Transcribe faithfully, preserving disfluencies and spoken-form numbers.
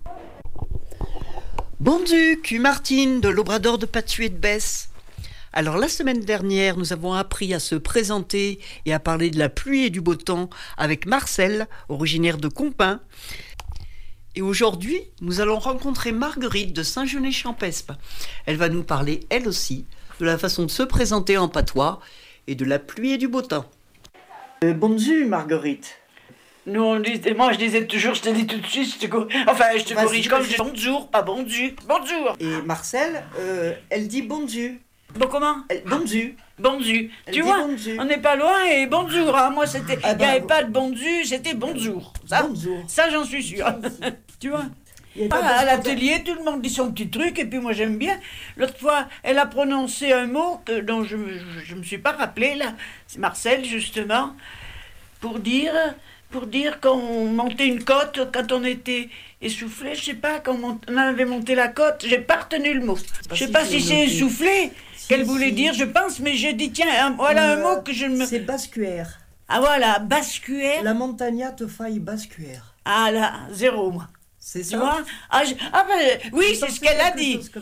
Bonjour, Q Martine de l'Obrador de Patuet de Besse. Alors la semaine dernière, nous avons appris à se présenter et à parler de la pluie et du beau temps avec Marcel, originaire de Compin. Et aujourd'hui, nous allons rencontrer Marguerite de Saint-Genès-Champespe. Elle va nous parler, elle aussi, de la façon de se présenter en patois et de la pluie et du beau temps. Euh, bonjour Marguerite. Nous, on disait, moi je disais toujours, je te dis tout de suite, je te cor- enfin je te Vas-y, corrige comme vas-y. je bonjour, pas bonjour, bonjour. Et Marcel, euh, elle dit bonjour. Bon comment Elle, bonjour. Bonjour. Elle Tu dit vois, bonjour. on n'est pas loin et bonjour. Hein. Moi c'était, Ah il n'y bah, avait pas de bonjour, c'était bonjour. Ça, Bonjour. ça j'en suis sûr. Tu vois. Il y a pas Ah, à besoin l'atelier, tout le monde dit son petit truc et puis moi j'aime bien. L'autre fois, elle a prononcé un mot que, dont je ne me suis pas rappelé là. C'est Marcel justement pour dire. Pour dire qu'on montait une côte quand on était essoufflé, je sais pas, quand on, on avait monté la côte, j'ai pas retenu le mot. Je sais si pas je si l'ai c'est noté. essoufflé Si, qu'elle voulait si. dire, je pense, mais j'ai dit tiens, un- voilà un Euh, mot que je ne me... C'est bascuer. Ah voilà, bascuer. La montagna te faille bascuer. Ah là, zéro moi. C'est Tu ça. vois ah, je- ah ben, oui, Il c'est me ce qu'elle a semble dit. quelque chose comme